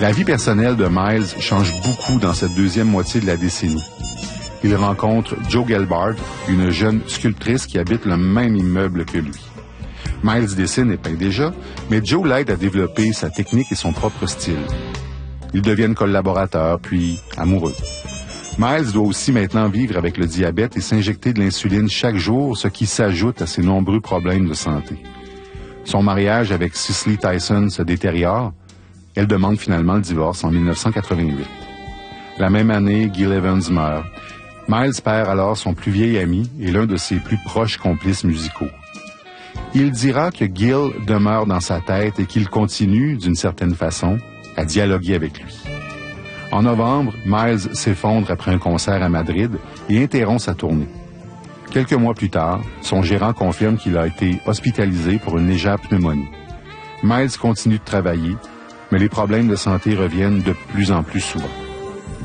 La vie personnelle de Miles change beaucoup dans cette deuxième moitié de la décennie. Il rencontre Jo Gelbart, une jeune sculptrice qui habite le même immeuble que lui. Miles dessine et peint déjà, mais Jo l'aide à développer sa technique et son propre style. Ils deviennent collaborateurs, puis amoureux. Miles doit aussi maintenant vivre avec le diabète et s'injecter de l'insuline chaque jour, ce qui s'ajoute à ses nombreux problèmes de santé. Son mariage avec Cicely Tyson se détériore. Elle demande finalement le divorce en 1988. La même année, Gil Evans meurt. Miles perd alors son plus vieil ami et l'un de ses plus proches complices musicaux. Il dira que Gil demeure dans sa tête et qu'il continue, d'une certaine façon, à dialoguer avec lui. En novembre, Miles s'effondre après un concert à Madrid et interrompt sa tournée. Quelques mois plus tard, son gérant confirme qu'il a été hospitalisé pour une légère pneumonie. Miles continue de travailler, mais les problèmes de santé reviennent de plus en plus souvent.